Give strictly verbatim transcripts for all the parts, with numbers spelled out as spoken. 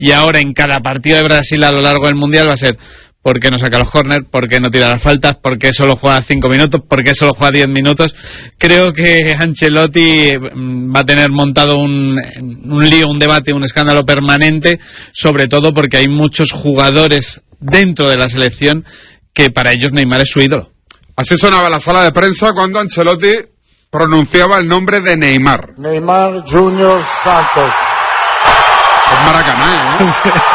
y ahora en cada partido de Brasil a lo largo del Mundial va a ser ¿por qué no saca los córner? ¿Por qué no tira las faltas? ¿Por qué solo juega cinco minutos? ¿Por qué solo juega diez minutos? Creo que Ancelotti va a tener montado un, un lío, un debate, un escándalo permanente, sobre todo porque hay muchos jugadores dentro de la selección que para ellos Neymar es su ídolo. Así sonaba la sala de prensa cuando Ancelotti pronunciaba el nombre de Neymar. Neymar Junior Santos. Es Maracaná, ¿eh?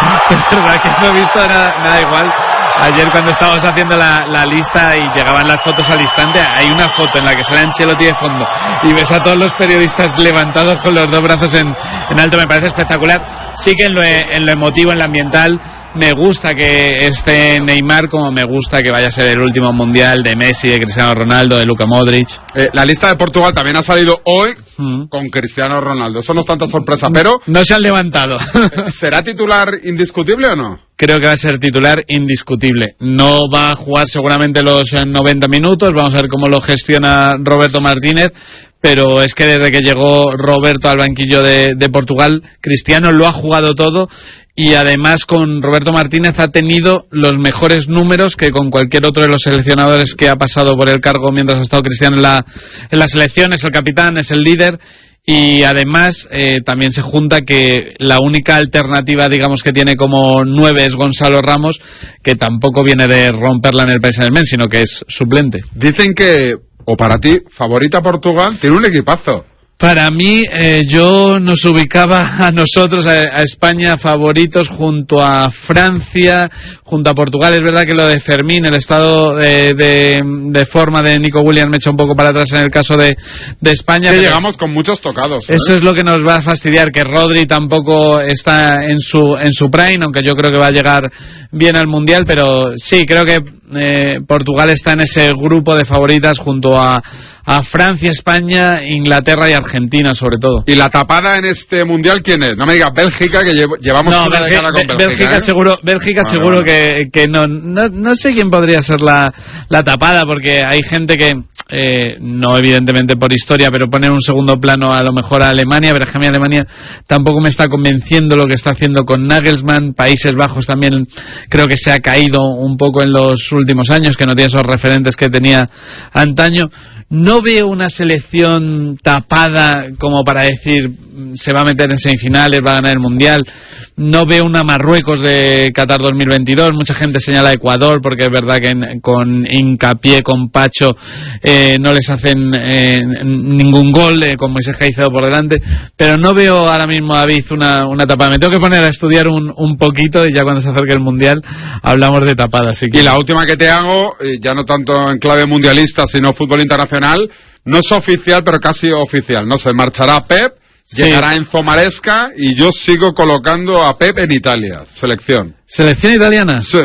De verdad que no he visto nada, nada igual. Ayer cuando estábamos haciendo la, la lista y llegaban las fotos al instante, hay una foto en la que sale Ancelotti de fondo y ves a todos los periodistas levantados con los dos brazos en, en alto, me parece espectacular. Sí que en lo, en lo emotivo, en lo ambiental, me gusta que esté Neymar, como me gusta que vaya a ser el último mundial de Messi, de Cristiano Ronaldo, de Luka Modric. Eh, la lista de Portugal también ha salido hoy mm. con Cristiano Ronaldo. Eso no es tanta sorpresa, pero... No se han levantado. ¿Será titular indiscutible o no? Creo que va a ser titular indiscutible. No va a jugar seguramente los noventa minutos, vamos a ver cómo lo gestiona Roberto Martínez, pero es que desde que llegó Roberto al banquillo de, de Portugal, Cristiano lo ha jugado todo. Y además con Roberto Martínez ha tenido los mejores números que con cualquier otro de los seleccionadores que ha pasado por el cargo mientras ha estado Cristiano en la, en la selección. Es el capitán, es el líder y además eh, también se junta que la única alternativa, digamos, que tiene como nueve es Gonzalo Ramos, que tampoco viene de romperla en el Paris Saint-Germain, sino que es suplente. Dicen que, o para ti, favorita Portugal, tiene un equipazo. Para mí, eh, yo nos ubicaba a nosotros, a, a España, favoritos junto a Francia, junto a Portugal. Es verdad que lo de Fermín, el estado de, de, de forma de Nico Williams me echa un poco para atrás en el caso de, de España. Que llegamos con muchos tocados, ¿eh? Eso es lo que nos va a fastidiar, que Rodri tampoco está en su, en su prime, aunque yo creo que va a llegar bien al Mundial, pero sí, creo que eh, Portugal está en ese grupo de favoritas junto a a Francia, España, Inglaterra y Argentina, sobre todo. ¿Y la tapada en este mundial quién es? No me digas Bélgica, que llev- llevamos no, una Bélgica, década con Bélgica. Bélgica ¿eh? seguro, Bélgica vale, seguro vale. que, que no, no. No sé quién podría ser la, la tapada, porque hay gente que, eh, no evidentemente por historia, pero pone en un segundo plano a lo mejor a Alemania, pero es que a mí Alemania tampoco me está convenciendo lo que está haciendo con Nagelsmann. Países Bajos también creo que se ha caído un poco en los últimos años, que no tiene esos referentes que tenía antaño. No veo una selección tapada como para decir se va a meter en semifinales, va a ganar el Mundial. No veo una Marruecos de Qatar dos mil veintidós. Mucha gente señala a Ecuador porque es verdad que en, con Hincapié, con Pacho, eh, no les hacen eh, ningún gol, eh, con Moisés Caicedo por delante. Pero no veo ahora mismo a David una, una tapada. Me tengo que poner a estudiar un, un poquito y ya cuando se acerque el Mundial hablamos de tapada. Así que... Y la última que te hago, ya no tanto en clave mundialista, sino fútbol internacional, no es oficial, pero casi oficial. No sé, marchará Pep, sí. Llegará Enzo Maresca y yo sigo colocando a Pep en Italia, selección. ¿Selección italiana? Sí.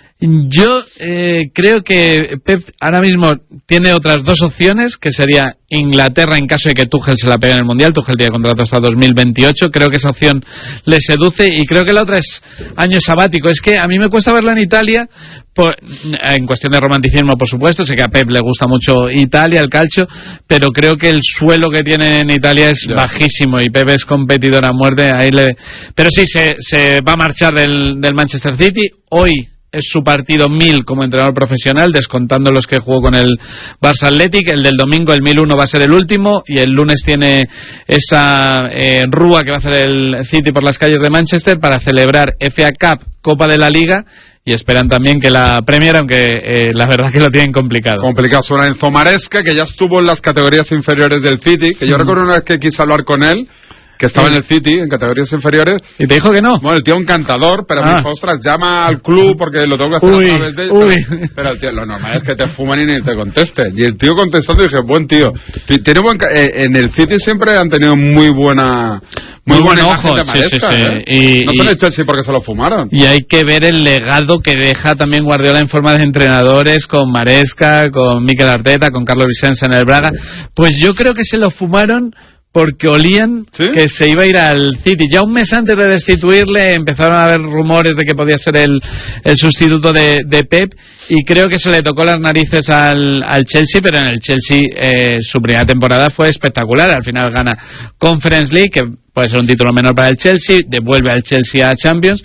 Yo eh, creo que Pep ahora mismo tiene otras dos opciones, que sería Inglaterra en caso de que Tuchel se la pegue en el Mundial. Tuchel tiene contrato hasta dos mil veintiocho, creo que esa opción le seduce, y creo que la otra es año sabático. Es que a mí me cuesta verla en Italia, por, en cuestión de romanticismo, por supuesto. Sé que a Pep le gusta mucho Italia, el calcio, pero creo que el suelo que tiene en Italia es yeah. bajísimo, y Pep es competidor a muerte. Ahí le... Pero sí, se, se va a marchar del, del Manchester City. Hoy es su partido mil como entrenador profesional, descontando los que jugó con el Barça Athletic. El del domingo, el mil uno, va a ser el último, y el lunes tiene esa eh, rúa que va a hacer el City por las calles de Manchester para celebrar F A Cup, Copa de la Liga, y esperan también que la Premier, aunque eh, la verdad que lo tienen complicado. Complicado. Suena Enzo Maresca, que ya estuvo en las categorías inferiores del City, que yo mm. recuerdo una vez que quise hablar con él, que estaba sí. en el City, en categorías inferiores. ¿Y te dijo que no? Bueno, el tío encantador, pero ah. me dijo, ostras, llama al club porque lo tengo que hacer uy, a través de ellos. Uy. Pero, pero el tío, lo normal es que te fuman y ni te conteste. Y el tío contestando, dije, buen tío. Tiene buen, eh, en el City siempre han tenido muy buena... Muy, muy buen ojo, de Maresca, sí, sí, sí. ¿eh? Y, no son el Chelsea porque se lo fumaron. Y hay que ver el legado que deja también Guardiola en forma de entrenadores, con Maresca, con Mikel Arteta, con Carlos Vicens en el Braga. Pues yo creo que se lo fumaron porque olían ¿Sí? que se iba a ir al City. Ya un mes antes de destituirle empezaron a haber rumores de que podía ser el, el sustituto de, de Pep, y creo que se le tocó las narices al, al Chelsea, pero en el Chelsea eh, su primera temporada fue espectacular. Al final gana Conference League, que puede ser un título menor para el Chelsea, devuelve al Chelsea a Champions,